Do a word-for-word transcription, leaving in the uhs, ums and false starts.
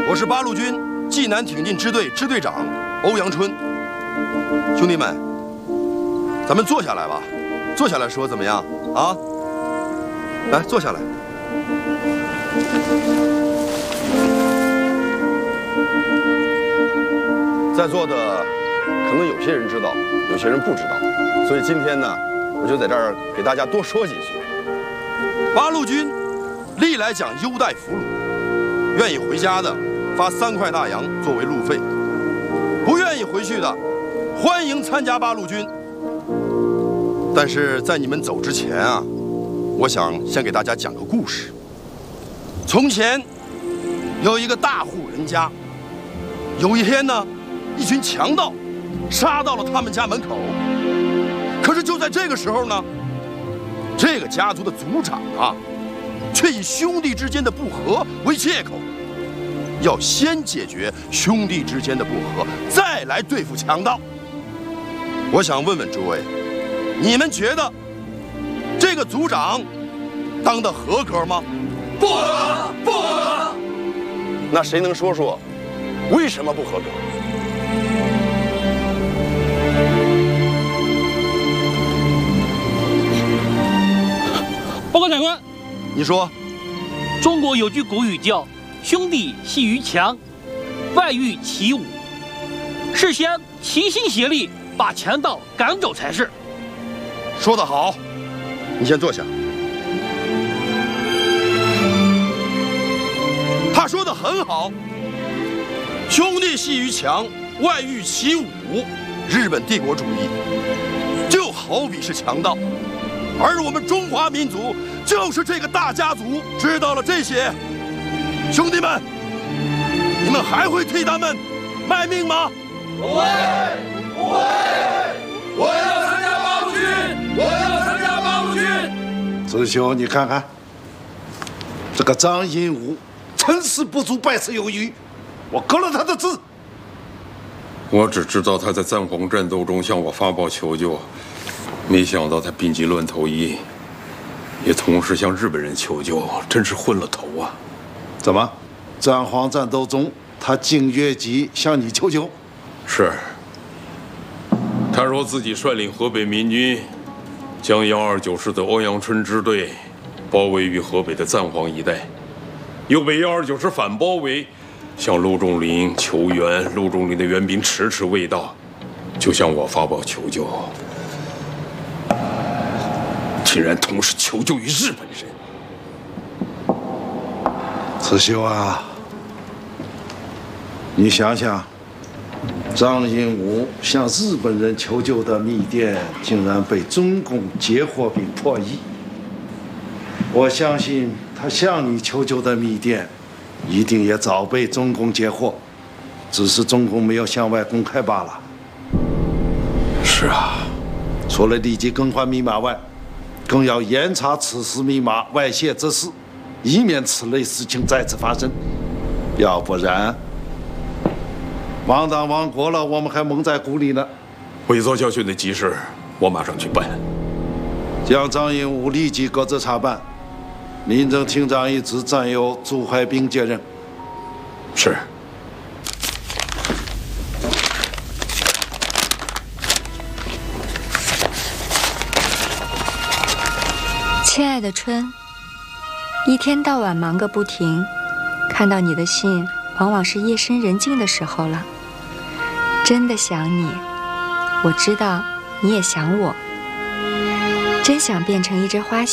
我是八路军济南挺进支队支队长欧阳春。兄弟们，咱们坐下来吧，坐下来说怎么样啊？来，坐下来。在座的可能有些人知道，有些人不知道，所以今天呢，我就在这儿给大家多说几句。八路军历来讲优待俘虏，愿意回家的发三块大洋作为路费，不愿意回去的欢迎参加八路军。但是在你们走之前啊，我想先给大家讲个故事。从前有一个大户人家，有一天呢，一群强盗杀到了他们家门口。可是就在这个时候呢，这个家族的族长啊，却以兄弟之间的不和为借口，要先解决兄弟之间的不和，再来对付强盗。我想问问诸位，你们觉得这个族长当得合格吗？不合格，不合格。那谁能说说为什么不合格？ 报告长官， 你说。 中国有句古语叫“兄弟系于墙，外遇其侮”，是先齐心协力把强盗赶走才是。 说得好，你先坐下。他说得很好，兄弟系于墙，外遇其侮。日本帝国主义就好比是强盗，而我们中华民族就是这个大家族。知道了这些，兄弟们，你们还会替他们卖命吗？ 不会，不会，我要参加八路军，我要参加八路军。 子兄，你看看，这个张印武，成事不足败事有余，我革了他的字。 我只知道他在赞皇战斗中向我发报求救，没想到他病急乱投医，也同时向日本人求救，真是昏了头啊！ 怎么，赞皇战斗中他竟越级向你求救？ 是。他说自己率领河北民军，将幺二九师的欧阳春支队包围于河北的赞皇一带，又被幺二九师反包围，向陆仲林求援，陆仲林的援兵迟迟未到，就向我发报求救，竟然同时求救于日本人。 子修啊，你想想，张印武向日本人求救的密电，竟然被中共截获并破译。我相信他向你求救的密电，一定也早被中共截获，只是中共没有向外公开罢了。 是啊， 除了立即更换密码外，更要严查此时密码外泄之事，以免此类事情再次发生。要不然，亡党亡国了，我们还蒙在鼓里呢。 伪造教训的急事，我马上去办。 将张印武立即革职查办，民政厅长一职暂由朱怀兵接任。 是。 亲爱的春，一天到晚忙个不停，看到你的信，往往是夜深人静的时候了。真的想你，我知道你也想我。真想变成一只花